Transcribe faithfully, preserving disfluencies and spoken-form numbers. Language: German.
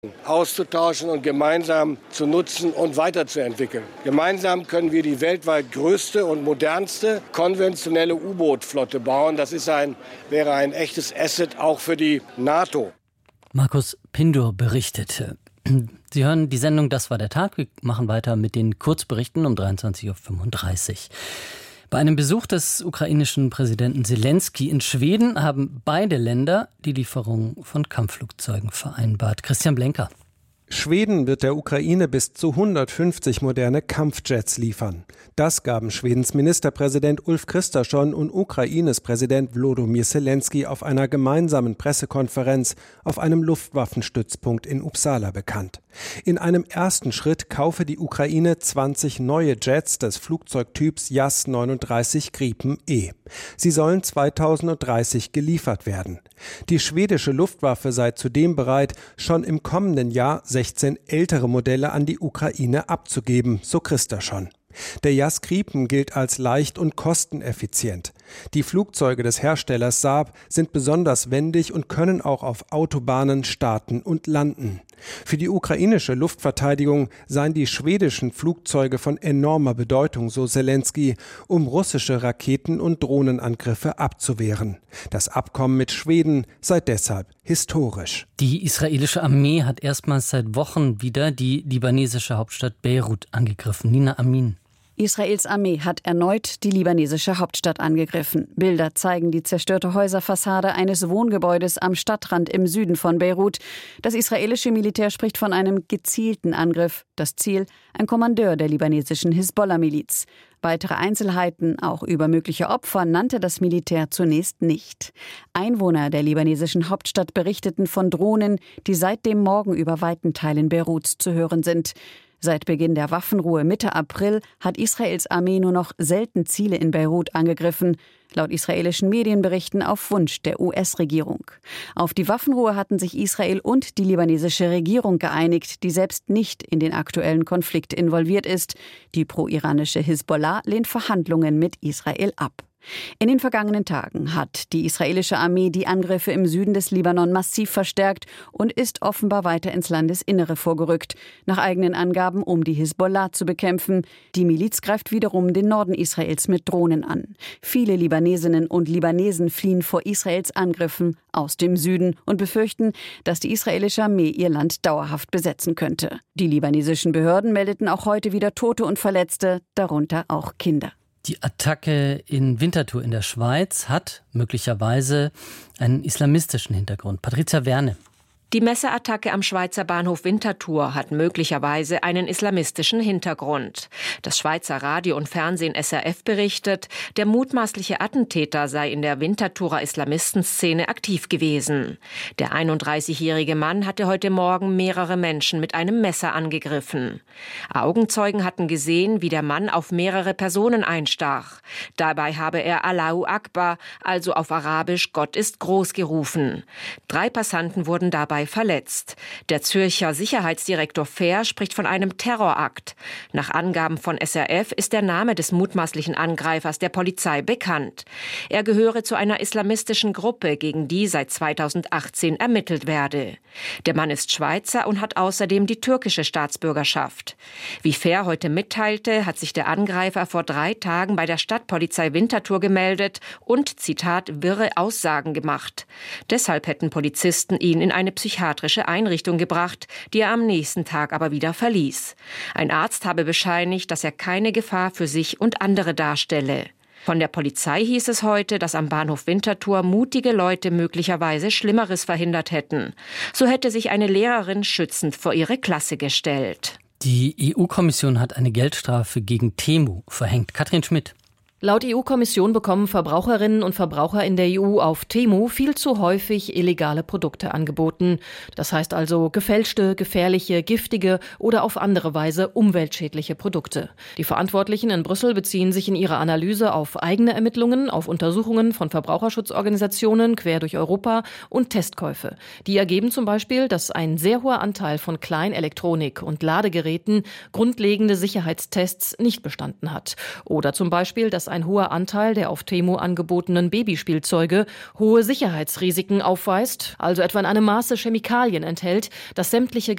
auszutauschen und gemeinsam zu nutzen und weiterzuentwickeln. Gemeinsam können wir die weltweit größte und modernste konventionelle U-Boot-Flotte bauen. Das ist ein, wäre ein echtes Asset auch für die NATO. Markus Pindur berichtete. Sie hören die Sendung Das war der Tag. Wir machen weiter mit den Kurzberichten um dreiundzwanzig Uhr fünfunddreißig. Bei einem Besuch des ukrainischen Präsidenten Selenskyj in Schweden haben beide Länder die Lieferung von Kampfflugzeugen vereinbart. Christian Blenker. Schweden wird der Ukraine bis zu hundertfünfzig moderne Kampfjets liefern. Das gaben Schwedens Ministerpräsident Ulf Kristersson und Ukraines Präsident Volodymyr Selenskyj auf einer gemeinsamen Pressekonferenz auf einem Luftwaffenstützpunkt in Uppsala bekannt. In einem ersten Schritt kaufe die Ukraine zwanzig neue Jets des Flugzeugtyps Jas neununddreißig Gripen E. Sie sollen zweitausenddreißig geliefert werden. Die schwedische Luftwaffe sei zudem bereit, schon im kommenden Jahr sechzehn ältere Modelle an die Ukraine abzugeben, so Kristersson. Der Jas Gripen gilt als leicht und kosteneffizient. Die Flugzeuge des Herstellers Saab sind besonders wendig und können auch auf Autobahnen starten und landen. Für die ukrainische Luftverteidigung seien die schwedischen Flugzeuge von enormer Bedeutung, so Selenskyj, um russische Raketen- und Drohnenangriffe abzuwehren. Das Abkommen mit Schweden sei deshalb historisch. Die israelische Armee hat erstmals seit Wochen wieder die libanesische Hauptstadt Beirut angegriffen. Nina Amin. Israels Armee hat erneut die libanesische Hauptstadt angegriffen. Bilder zeigen die zerstörte Häuserfassade eines Wohngebäudes am Stadtrand im Süden von Beirut. Das israelische Militär spricht von einem gezielten Angriff. Das Ziel: ein Kommandeur der libanesischen Hisbollah-Miliz. Weitere Einzelheiten, auch über mögliche Opfer, nannte das Militär zunächst nicht. Einwohner der libanesischen Hauptstadt berichteten von Drohnen, die seit dem Morgen über weiten Teilen Beiruts zu hören sind. Seit Beginn der Waffenruhe Mitte April hat Israels Armee nur noch selten Ziele in Beirut angegriffen, laut israelischen Medienberichten auf Wunsch der U S-Regierung. Auf die Waffenruhe hatten sich Israel und die libanesische Regierung geeinigt, die selbst nicht in den aktuellen Konflikt involviert ist. Die pro-iranische Hisbollah lehnt Verhandlungen mit Israel ab. In den vergangenen Tagen hat die israelische Armee die Angriffe im Süden des Libanon massiv verstärkt und ist offenbar weiter ins Landesinnere vorgerückt. Nach eigenen Angaben, um die Hisbollah zu bekämpfen. Die Miliz greift wiederum den Norden Israels mit Drohnen an. Viele Libanesinnen und Libanesen fliehen vor Israels Angriffen aus dem Süden und befürchten, dass die israelische Armee ihr Land dauerhaft besetzen könnte. Die libanesischen Behörden meldeten auch heute wieder Tote und Verletzte, darunter auch Kinder. Die Attacke in Winterthur in der Schweiz hat möglicherweise einen islamistischen Hintergrund. Patricia Werne. Die Messerattacke am Schweizer Bahnhof Winterthur hat möglicherweise einen islamistischen Hintergrund. Das Schweizer Radio und Fernsehen S R F berichtet, der mutmaßliche Attentäter sei in der Winterthurer Islamistenszene aktiv gewesen. Der einunddreißigjährige Mann hatte heute Morgen mehrere Menschen mit einem Messer angegriffen. Augenzeugen hatten gesehen, wie der Mann auf mehrere Personen einstach. Dabei habe er Allahu Akbar, also auf Arabisch Gott ist groß, gerufen. Drei Passanten wurden dabei verletzt. Der Zürcher Sicherheitsdirektor Fehr spricht von einem Terrorakt. Nach Angaben von S R F ist der Name des mutmaßlichen Angreifers der Polizei bekannt. Er gehöre zu einer islamistischen Gruppe, gegen die seit zweitausendachtzehn ermittelt werde. Der Mann ist Schweizer und hat außerdem die türkische Staatsbürgerschaft. Wie Fehr heute mitteilte, hat sich der Angreifer vor drei Tagen bei der Stadtpolizei Winterthur gemeldet und, Zitat, wirre Aussagen gemacht. Deshalb hätten Polizisten ihn in eine psychiatrische Einrichtung gebracht, die er am nächsten Tag aber wieder verließ. Ein Arzt habe bescheinigt, dass er keine Gefahr für sich und andere darstelle. Von der Polizei hieß es heute, dass am Bahnhof Winterthur mutige Leute möglicherweise Schlimmeres verhindert hätten. So hätte sich eine Lehrerin schützend vor ihre Klasse gestellt. Die E U-Kommission hat eine Geldstrafe gegen Temu verhängt. Katrin Schmidt. Laut E U-Kommission bekommen Verbraucherinnen und Verbraucher in der E U auf Temu viel zu häufig illegale Produkte angeboten. Das heißt also gefälschte, gefährliche, giftige oder auf andere Weise umweltschädliche Produkte. Die Verantwortlichen in Brüssel beziehen sich in ihrer Analyse auf eigene Ermittlungen, auf Untersuchungen von Verbraucherschutzorganisationen quer durch Europa und Testkäufe. Die ergeben zum Beispiel, dass ein sehr hoher Anteil von Kleinelektronik und Ladegeräten grundlegende Sicherheitstests nicht bestanden hat. Oder zum Beispiel, dass ein hoher Anteil der auf Temu angebotenen Babyspielzeuge hohe Sicherheitsrisiken aufweist, also etwa in einem Maße Chemikalien enthält, das sämtliche